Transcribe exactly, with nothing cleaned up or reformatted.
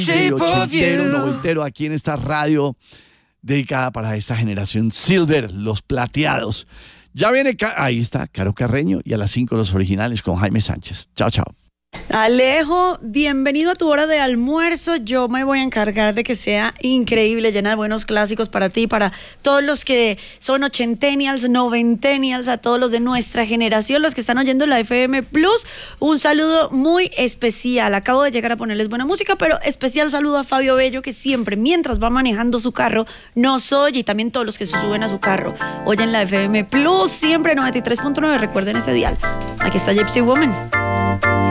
ochentero, noventero, aquí en esta radio dedicada para esta generación Silver, los plateados. Ya viene, ahí está, Caro Carreño, y a las cinco los originales con Jaime Sánchez. Chao, chao. Alejo, bienvenido a tu hora de almuerzo. Yo me voy a encargar de que sea increíble, llena de buenos clásicos para ti, para todos los que son ochentennials, noventennials, a todos los de nuestra generación, los que están oyendo la F M Plus. Un saludo muy especial. Acabo de llegar a ponerles buena música, pero especial saludo a Fabio Bello, que siempre, mientras va manejando su carro, nos oye, y también todos los que se suben a su carro oyen la F M Plus, siempre noventa y tres punto nueve. Recuerden ese dial. Aquí está Gypsy Woman.